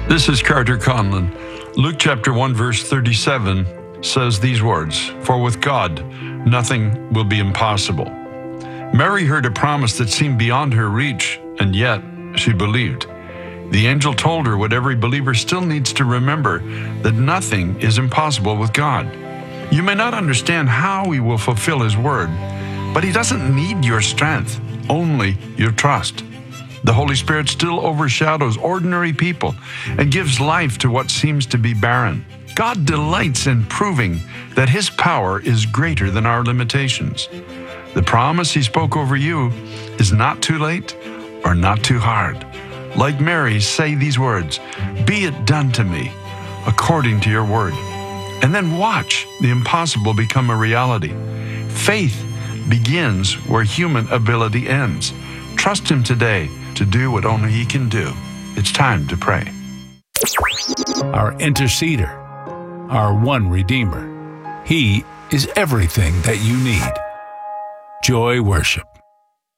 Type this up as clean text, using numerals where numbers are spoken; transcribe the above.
This is Carter Conlon. Luke chapter 1, verse 37 says these words, "For with God, nothing will be impossible." Mary heard a promise that seemed beyond her reach, and yet she believed. The angel told her what every believer still needs to remember, that nothing is impossible with God. You may not understand how He will fulfill His word, but He doesn't need your strength, only your trust. The Holy Spirit still overshadows ordinary people and gives life to what seems to be barren. God delights in proving that His power is greater than our limitations. The promise He spoke over you is not too late or not too hard. Like Mary, say these words, "Be it done to me according to your word." And then watch the impossible become a reality. Faith begins where human ability ends. Trust Him today to do what only He can do. It's time to pray. Our interceder, our one Redeemer. He is everything that you need. Joy Worship.